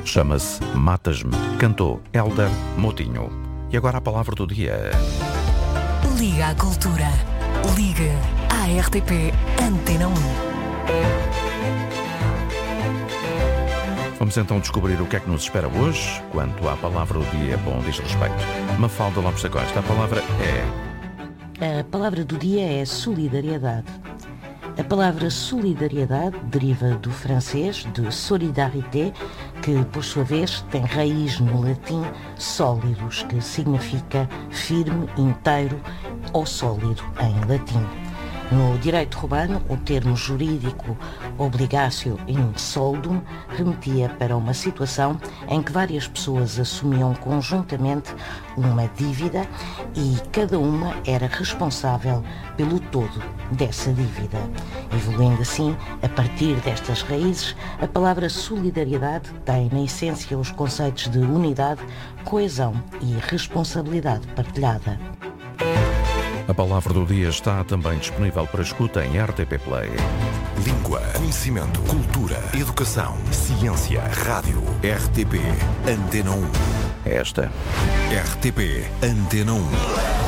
Chama-se Matas-me. Cantou Hélder Moutinho. E agora a palavra do dia. Liga à Cultura. Liga à RTP Antena 1. Vamos então descobrir o que é que nos espera hoje quanto à palavra do dia. Bom, diz respeito. Mafalda Lopes da Costa, a palavra é... A palavra do dia é solidariedade. A palavra solidariedade deriva do francês de solidarité, que por sua vez tem raiz no latim sólidos, que significa firme, inteiro ou sólido em latim. No direito romano, o termo jurídico obligatio in soldum remetia para uma situação em que várias pessoas assumiam conjuntamente uma dívida e cada uma era responsável pelo todo dessa dívida. Evoluindo assim, a partir destas raízes, a palavra solidariedade tem na essência os conceitos de unidade, coesão e responsabilidade partilhada. A palavra do dia está também disponível para escuta em RTP Play. Língua, conhecimento, cultura, educação, ciência, rádio. RTP Antena 1. Esta. RTP Antena 1.